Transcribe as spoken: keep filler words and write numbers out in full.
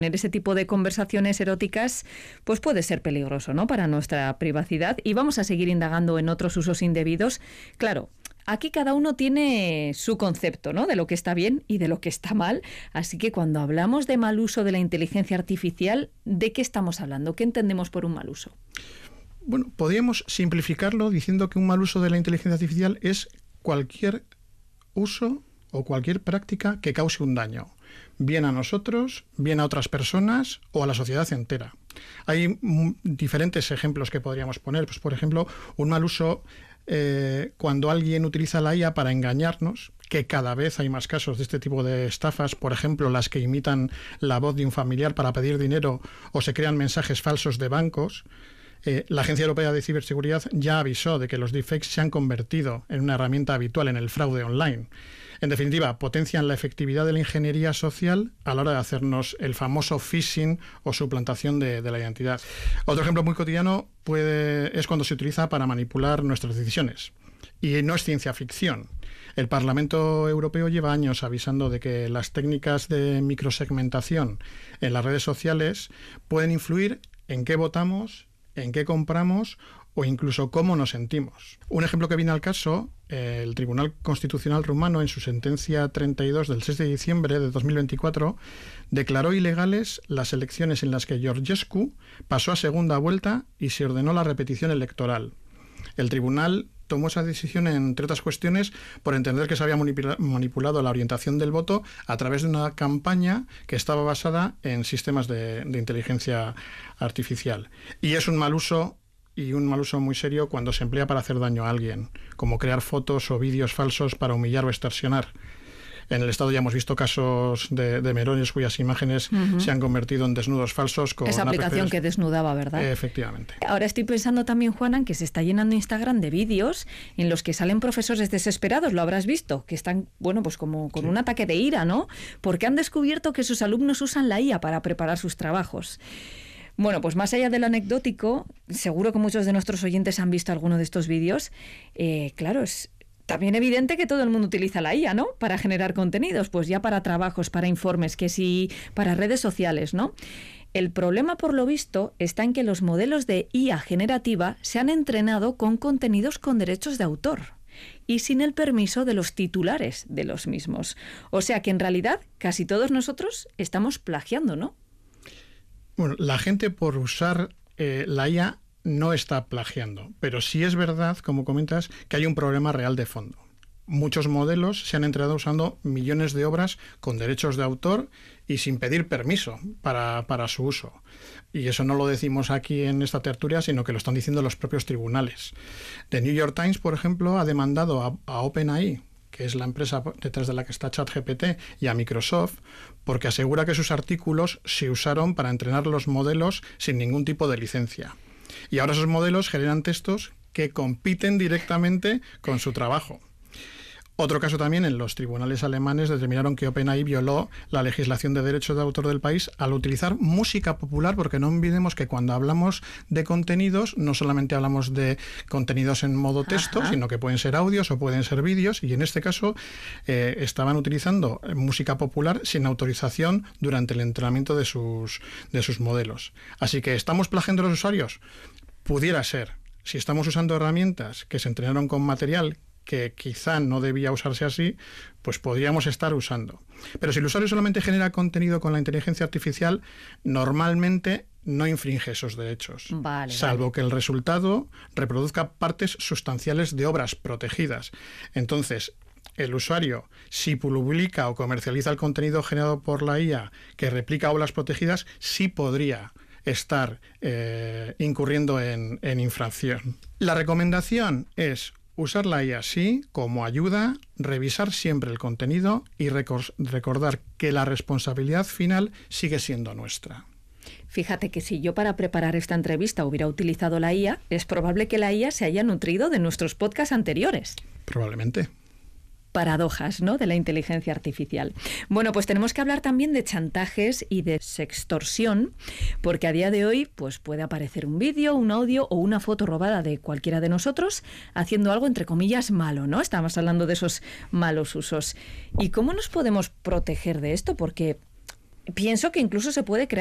Tener ese tipo de conversaciones eróticas pues puede ser peligroso, ¿no?, para nuestra privacidad, y vamos a seguir indagando en otros usos indebidos. Claro, aquí cada uno tiene su concepto, ¿no?, de lo que está bien y de lo que está mal, así que cuando hablamos de mal uso de la inteligencia artificial, ¿de qué estamos hablando? ¿Qué entendemos por un mal uso? Bueno, podríamos simplificarlo diciendo que un mal uso de la inteligencia artificial es cualquier uso o cualquier práctica que cause un daño, bien a nosotros, bien a otras personas o a la sociedad entera. Hay m- diferentes ejemplos que podríamos poner. Pues, por ejemplo, un mal uso eh, cuando alguien utiliza la I A para engañarnos, que cada vez hay más casos de este tipo de estafas, por ejemplo, las que imitan la voz de un familiar para pedir dinero o se crean mensajes falsos de bancos. Eh, la Agencia Europea de Ciberseguridad ya avisó de que los deepfakes se han convertido en una herramienta habitual en el fraude online. En definitiva, potencian la efectividad de la ingeniería social a la hora de hacernos el famoso phishing o suplantación de, de la identidad. Otro ejemplo muy cotidiano puede, es cuando se utiliza para manipular nuestras decisiones. Y no es ciencia ficción. El Parlamento Europeo lleva años avisando de que las técnicas de microsegmentación en las redes sociales pueden influir en qué votamos, en qué compramos o incluso cómo nos sentimos. Un ejemplo que viene al caso, eh, el Tribunal Constitucional rumano, en su sentencia treinta y dos del seis de diciembre de dos mil veinticuatro, declaró ilegales las elecciones en las que Georgescu pasó a segunda vuelta y se ordenó la repetición electoral. El tribunal tomó esa decisión, entre otras cuestiones, por entender que se había manipula- manipulado la orientación del voto a través de una campaña que estaba basada en sistemas de, de inteligencia artificial. Y es un mal uso, y un mal uso muy serio, cuando se emplea para hacer daño a alguien, como crear fotos o vídeos falsos para humillar o extorsionar. En el Estado ya hemos visto casos de, de menores cuyas imágenes uh-huh. se han convertido en desnudos falsos. Con esa aplicación apps que desnudaba, ¿verdad? Eh, efectivamente. Ahora estoy pensando también, Juana, en que se está llenando Instagram de vídeos en los que salen profesores desesperados, lo habrás visto, que están, bueno, pues como con sí. un ataque de ira, ¿no? Porque han descubierto que sus alumnos usan la I A para preparar sus trabajos. Bueno, pues más allá de lo anecdótico, seguro que muchos de nuestros oyentes han visto alguno de estos vídeos. Eh, claro, es también evidente que todo el mundo utiliza la I A, ¿no?, para generar contenidos, pues ya para trabajos, para informes, que sí, para redes sociales, ¿no? El problema, por lo visto, está en que los modelos de I A generativa se han entrenado con contenidos con derechos de autor y sin el permiso de los titulares de los mismos. O sea que en realidad casi todos nosotros estamos plagiando, ¿no? Bueno, la gente por usar eh, la I A no está plagiando, pero sí es verdad, como comentas, que hay un problema real de fondo. Muchos modelos se han entrenado usando millones de obras con derechos de autor y sin pedir permiso para, para su uso. Y eso no lo decimos aquí en esta tertulia, sino que lo están diciendo los propios tribunales. The New York Times, por ejemplo, ha demandado a, a OpenAI, que es la empresa detrás de la que está ChatGPT, y a Microsoft, porque asegura que sus artículos se usaron para entrenar los modelos sin ningún tipo de licencia. Y ahora esos modelos generan textos que compiten directamente con su trabajo. Otro caso también, en los tribunales alemanes determinaron que OpenAI violó la legislación de derechos de autor del país al utilizar música popular, porque no olvidemos que cuando hablamos de contenidos no solamente hablamos de contenidos en modo texto, Ajá. sino que pueden ser audios o pueden ser vídeos, y en este caso eh, estaban utilizando música popular sin autorización durante el entrenamiento de sus, de sus modelos. Así que, ¿estamos plagiando a los usuarios? Pudiera ser. Si estamos usando herramientas que se entrenaron con material que quizá no debía usarse así, pues podríamos estar usando. Pero si el usuario solamente genera contenido con la inteligencia artificial, normalmente no infringe esos derechos, vale, salvo vale. que el resultado reproduzca partes sustanciales de obras protegidas. Entonces, el usuario, si publica o comercializa el contenido generado por la I A que replica obras protegidas, sí podría estar eh, incurriendo en, en infracción. La recomendación es usar la I A sí como ayuda, revisar siempre el contenido y recor- recordar que la responsabilidad final sigue siendo nuestra. Fíjate que si yo para preparar esta entrevista hubiera utilizado la I A, es probable que la I A se haya nutrido de nuestros podcasts anteriores. Probablemente. Paradojas, ¿no?, de la inteligencia artificial. Bueno, pues tenemos que hablar también de chantajes y de sextorsión, porque a día de hoy pues puede aparecer un vídeo, un audio o una foto robada de cualquiera de nosotros haciendo algo entre comillas malo, ¿no? Estamos hablando de esos malos usos. ¿Y cómo nos podemos proteger de esto? Porque pienso que incluso se puede crear